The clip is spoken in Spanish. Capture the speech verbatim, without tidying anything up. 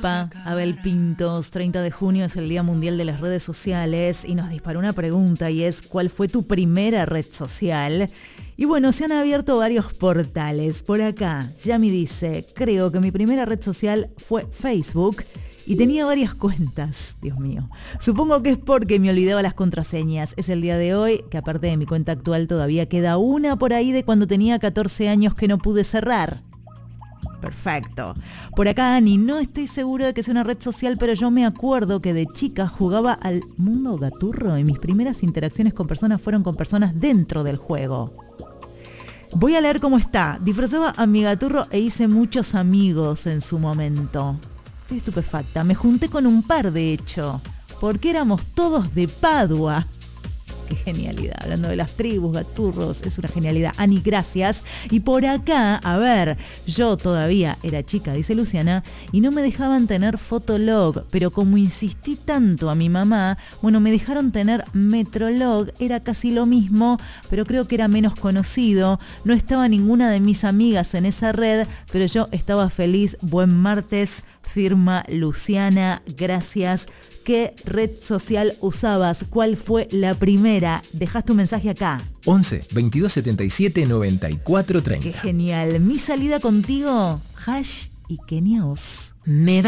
Epa, Abel Pintos, treinta de junio es el Día Mundial de las Redes Sociales y nos disparó una pregunta y es ¿cuál fue tu primera red social? Y bueno, se han abierto varios portales. Por acá, Yami dice, creo que mi primera red social fue Facebook y tenía varias cuentas, Dios mío. Supongo que es porque me olvidaba las contraseñas. Es el día de hoy, que aparte de mi cuenta actual todavía queda una por ahí de cuando tenía catorce años que no pude cerrar. Perfecto. Por acá, Ani, no estoy seguro de que sea una red social, pero yo me acuerdo que de chica jugaba al Mundo Gaturro y mis primeras interacciones con personas fueron con personas dentro del juego. Voy a leer cómo está. Disfrazaba a mi gaturro e hice muchos amigos en su momento. Estoy estupefacta. Me junté con un par, de hecho, porque éramos todos de Padua. Qué genialidad. Hablando de las tribus, gaturros, es una genialidad. Ani, gracias. Y por acá, a ver, yo todavía era chica, dice Luciana, y no me dejaban tener Fotolog, pero como insistí tanto a mi mamá, bueno, me dejaron tener Metrolog, era casi lo mismo, pero creo que era menos conocido. No estaba ninguna de mis amigas en esa red, pero yo estaba feliz. Buen martes, firma Luciana, gracias. ¿Qué red social usabas? ¿Cuál fue la primera? Dejás tu mensaje acá. once, veintidós setenta y siete, noventa y cuatro treinta. Qué genial. Mi salida contigo, Hash y Kenia Oz. Me da